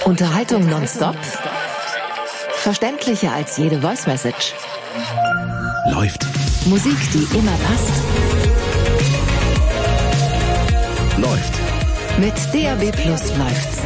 Unterhaltung nonstop. Verständlicher als jede Voice Message. Läuft. Musik, die immer passt. Läuft. Mit DAB+ läuft's.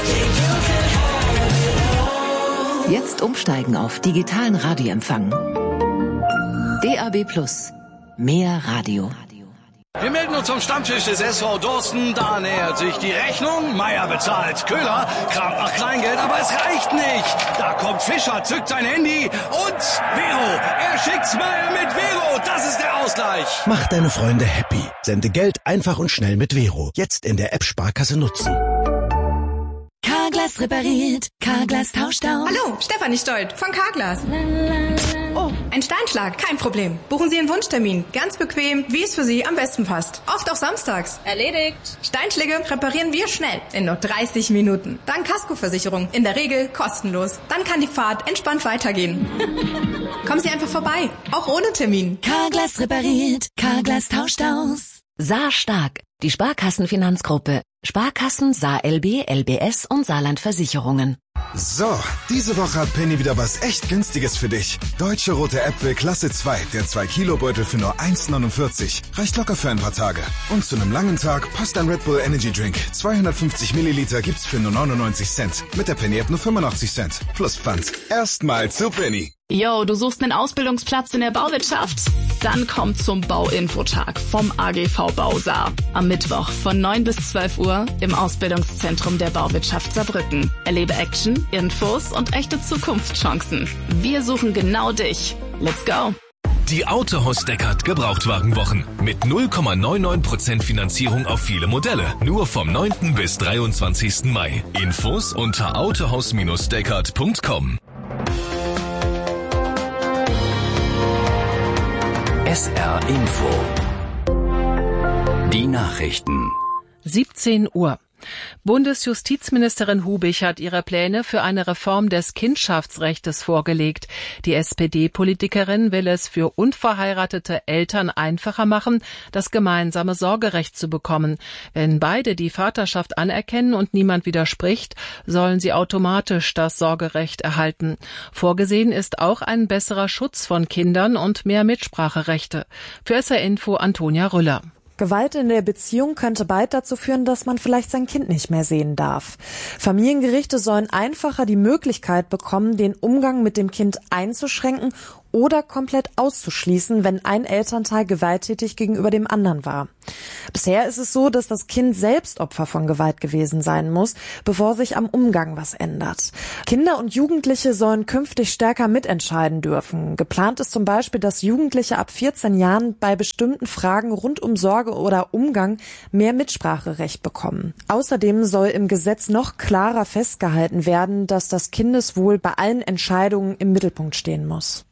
Jetzt umsteigen auf digitalen Radioempfang. DAB+. Mehr Radio. Wir melden uns vom Stammtisch des SV Dorsten. Da nähert sich die Rechnung. Meier bezahlt. Köhler kramt nach Kleingeld, aber es reicht nicht. Da kommt Fischer, zückt sein Handy und Vero. Er schickt's Meier mit Vero. Das ist der Ausgleich. Mach deine Freunde happy. Sende Geld einfach und schnell mit Vero. Jetzt in der App Sparkasse nutzen. Carglass repariert. Carglass tauscht aus. Hallo, Stefanie Stolt von Carglass. Oh, ein Steinschlag, kein Problem. Buchen Sie einen Wunschtermin. Ganz bequem, wie es für Sie am besten passt. Oft auch samstags. Erledigt. Steinschläge reparieren wir schnell, in nur 30 Minuten. Dank Kaskoversicherung, in der Regel kostenlos. Dann kann die Fahrt entspannt weitergehen. Kommen Sie einfach vorbei, auch ohne Termin. Carglass repariert. Carglass tauscht aus. Saar Stark, die Sparkassenfinanzgruppe. Sparkassen, Saar LB, LBS und Saarland Versicherungen. So, diese Woche hat Penny wieder was echt Günstiges für dich. Deutsche rote Äpfel Klasse 2, der 2-Kilo-Beutel für nur 1,49. Reicht locker für ein paar Tage. Und zu einem langen Tag passt ein Red Bull Energy Drink. 250 Milliliter gibt's für nur 99 Cent. Mit der Penny App nur 85 Cent. Plus Pfand. Erstmal zu Penny. Yo, du suchst einen Ausbildungsplatz in der Bauwirtschaft? Dann komm zum Bauinfotag vom AGV Bau Saar. Am Mittwoch von 9 bis 12 Uhr im Ausbildungszentrum der Bauwirtschaft Saarbrücken. Erlebe Action, Infos und echte Zukunftschancen. Wir suchen genau dich. Let's go! Die Autohaus Deckard Gebrauchtwagenwochen mit 0,99% Finanzierung auf viele Modelle. Nur vom 9. bis 23. Mai. Infos unter autohaus-deckard.com. SR Info. Die Nachrichten. 17 Uhr. Bundesjustizministerin Hubich hat ihre Pläne für eine Reform des Kindschaftsrechtes vorgelegt. Die SPD-Politikerin will es für unverheiratete Eltern einfacher machen, das gemeinsame Sorgerecht zu bekommen. Wenn beide die Vaterschaft anerkennen und niemand widerspricht, sollen sie automatisch das Sorgerecht erhalten. Vorgesehen ist auch ein besserer Schutz von Kindern und mehr Mitspracherechte. Für SR Info Antonia Rüller. Gewalt in der Beziehung könnte bald dazu führen, dass man vielleicht sein Kind nicht mehr sehen darf. Familiengerichte sollen einfacher die Möglichkeit bekommen, den Umgang mit dem Kind einzuschränken oder komplett auszuschließen, wenn ein Elternteil gewalttätig gegenüber dem anderen war. Bisher ist es so, dass das Kind selbst Opfer von Gewalt gewesen sein muss, bevor sich am Umgang was ändert. Kinder und Jugendliche sollen künftig stärker mitentscheiden dürfen. Geplant ist zum Beispiel, dass Jugendliche ab 14 Jahren bei bestimmten Fragen rund um Sorge oder Umgang mehr Mitspracherecht bekommen. Außerdem soll im Gesetz noch klarer festgehalten werden, dass das Kindeswohl bei allen Entscheidungen im Mittelpunkt stehen muss.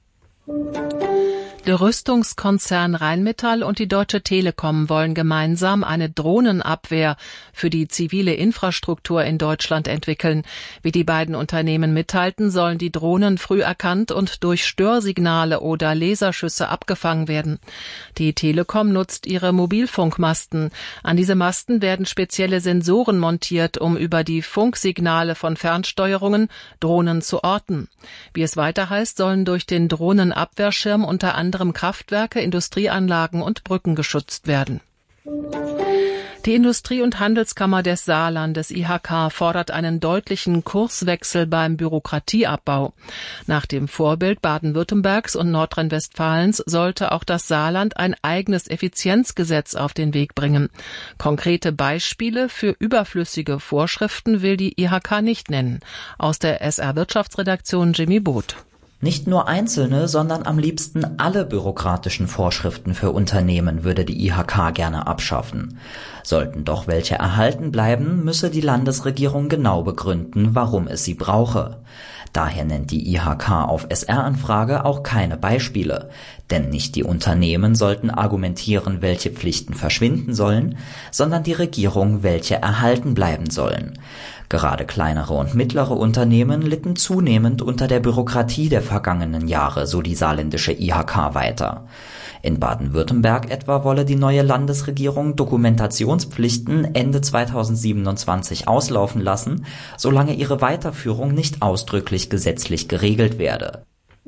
Der Rüstungskonzern Rheinmetall und die Deutsche Telekom wollen gemeinsam eine Drohnenabwehr für die zivile Infrastruktur in Deutschland entwickeln. Wie die beiden Unternehmen mitteilten, sollen die Drohnen früh erkannt und durch Störsignale oder Laserschüsse abgefangen werden. Die Telekom nutzt ihre Mobilfunkmasten. An diese Masten werden spezielle Sensoren montiert, um über die Funksignale von Fernsteuerungen Drohnen zu orten. Wie es weiter heißt, sollen durch den Drohnenabwehrschirm unter anderem Kraftwerke, Industrieanlagen und Brücken geschützt werden. Die Industrie- und Handelskammer des Saarlandes IHK fordert einen deutlichen Kurswechsel beim Bürokratieabbau. Nach dem Vorbild Baden-Württembergs und Nordrhein-Westfalens sollte auch das Saarland ein eigenes Effizienzgesetz auf den Weg bringen. Konkrete Beispiele für überflüssige Vorschriften will die IHK nicht nennen. Aus der SR-Wirtschaftsredaktion Jimmy Both. Nicht nur einzelne, sondern am liebsten alle bürokratischen Vorschriften für Unternehmen würde die IHK gerne abschaffen. Sollten doch welche erhalten bleiben, müsse die Landesregierung genau begründen, warum es sie brauche. Daher nennt die IHK auf SR-Anfrage auch keine Beispiele. Denn nicht die Unternehmen sollten argumentieren, welche Pflichten verschwinden sollen, sondern die Regierung, welche erhalten bleiben sollen. Gerade kleinere und mittlere Unternehmen litten zunehmend unter der Bürokratie der vergangenen Jahre, so die saarländische IHK weiter. In Baden-Württemberg etwa wolle die neue Landesregierung Dokumentationspflichten Ende 2027 auslaufen lassen, solange ihre Weiterführung nicht ausdrücklich gesetzlich geregelt werde.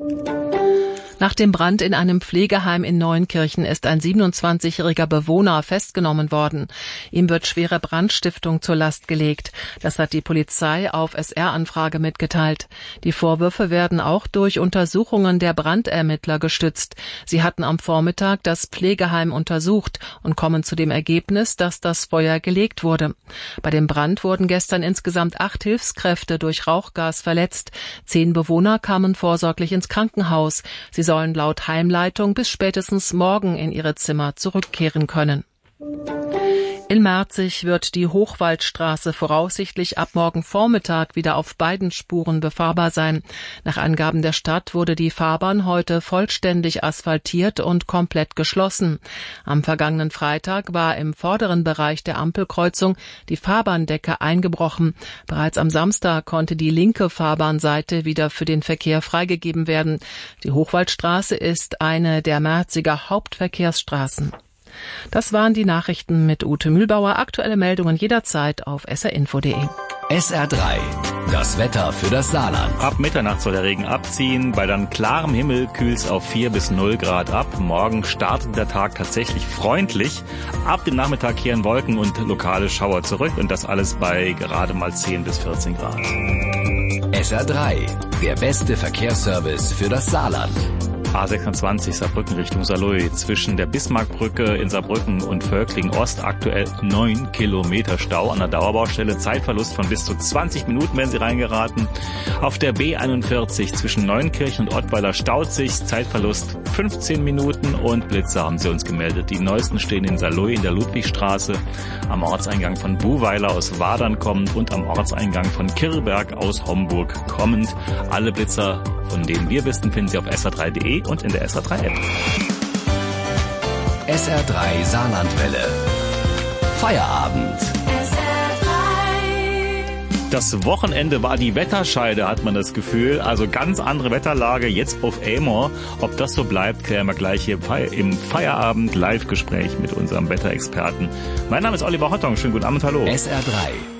Nach dem Brand in einem Pflegeheim in Neunkirchen ist ein 27-jähriger Bewohner festgenommen worden. Ihm wird schwere Brandstiftung zur Last gelegt. Das hat die Polizei auf SR-Anfrage mitgeteilt. Die Vorwürfe werden auch durch Untersuchungen der Brandermittler gestützt. Sie hatten am Vormittag das Pflegeheim untersucht und kommen zu dem Ergebnis, dass das Feuer gelegt wurde. Bei dem Brand wurden gestern insgesamt 8 Hilfskräfte durch Rauchgas verletzt. 10 Bewohner kamen vorsorglich ins Krankenhaus. Sie sollen laut Heimleitung bis spätestens morgen in ihre Zimmer zurückkehren können. In Merzig wird die Hochwaldstraße voraussichtlich ab morgen Vormittag wieder auf beiden Spuren befahrbar sein. Nach Angaben der Stadt wurde die Fahrbahn heute vollständig asphaltiert und komplett geschlossen. Am vergangenen Freitag war im vorderen Bereich der Ampelkreuzung die Fahrbahndecke eingebrochen. Bereits am Samstag konnte die linke Fahrbahnseite wieder für den Verkehr freigegeben werden. Die Hochwaldstraße ist eine der Merziger Hauptverkehrsstraßen. Das waren die Nachrichten mit Ute Mühlbauer. Aktuelle Meldungen jederzeit auf srinfo.de. SR3, das Wetter für das Saarland. Ab Mitternacht soll der Regen abziehen. Bei dann klarem Himmel kühlt's auf 4 bis 0 Grad ab. Morgen startet der Tag tatsächlich freundlich. Ab dem Nachmittag kehren Wolken und lokale Schauer zurück und das alles bei gerade mal 10 bis 14 Grad. SR3, der beste Verkehrsservice für das Saarland. A26 Saarbrücken Richtung Saarlouis. Zwischen der Bismarckbrücke in Saarbrücken und Völklingen Ost aktuell 9 Kilometer Stau an der Dauerbaustelle. Zeitverlust von bis zu 20 Minuten werden Sie reingeraten. Auf der B41 zwischen Neunkirchen und Ottweiler staut sich. Zeitverlust 15 Minuten und Blitzer haben Sie uns gemeldet. Die neuesten stehen in Saarlouis in der Ludwigstraße, am Ortseingang von Buhweiler aus Wadern kommend und am Ortseingang von Kirrberg aus Homburg kommend. Alle Blitzer, von denen wir wissen, finden Sie auf sr3.de und in der SR3-App. SR3 Saarlandwelle. Feierabend. Das Wochenende war die Wetterscheide, hat man das Gefühl. Also ganz andere Wetterlage jetzt auf Amor. Ob das so bleibt, klären wir gleich hier im Feierabend Live-Gespräch mit unserem Wetterexperten. Mein Name ist Oliver Hottong. Schönen guten Abend, hallo. SR3.